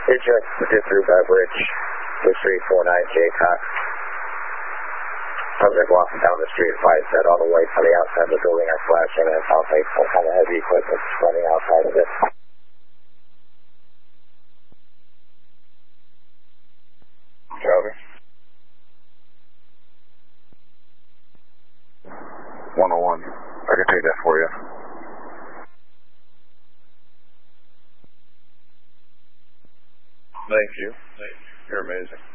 Did through Beverage, 2349 Jaycox. I was like walking down the street, lights that all the lights on the outside of the building are flashing, and it sounds like some kind of heavy equipment running outside of it. Copy. 101. I can take that for you. Thank you. You're amazing.